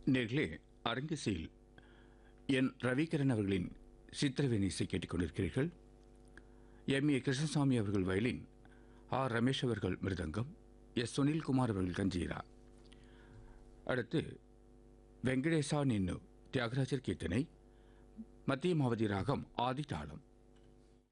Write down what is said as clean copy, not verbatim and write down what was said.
நேர்களே, அரங்கிசையில் என் ரவிகரன் அவர்களின் சித்திரவேணி இசை கேட்டுக்கொண்டிருக்கிறீர்கள். எம்.ஏ. கிருஷ்ணசாமி அவர்கள் வயலின், ஆர். ரமேஷ் அவர்கள் மிருதங்கம், எஸ். சுனில்குமார் அவர்கள் கஞ்சீரா. அடுத்து வெங்கடேசா நின்னு தியாகராஜர் கீர்த்தனை, மத்திய மாவதி ராகம் ஆதி தாளம்.